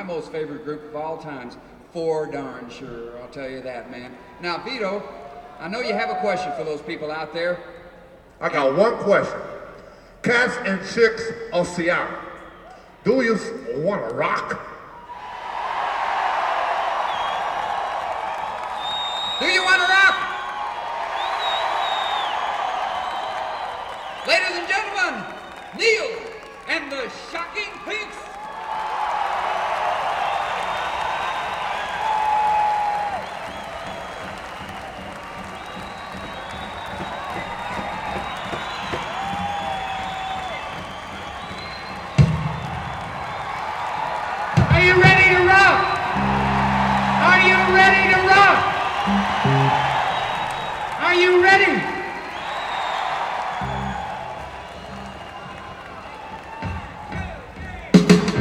my most favorite group of all times, for darn sure. I'll tell you that, man. Now, Vito, I know you have a question for those people out there. I got one question. Cats and chicks of Seattle, do you want to rock? Do you want to rock? Ladies and gentlemen, Neil and the Shocking Pinks. Are you ready to rock? Are you ready to rock? Are you ready?